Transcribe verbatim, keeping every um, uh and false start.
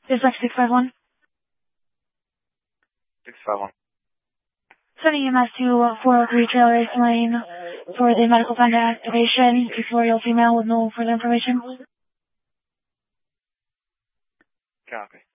Dispatch six five one. six five one. Sending E M S to uh, four oh three Trailer Race Lane for the medical fund activation. Tutorial female with no further information. Copy.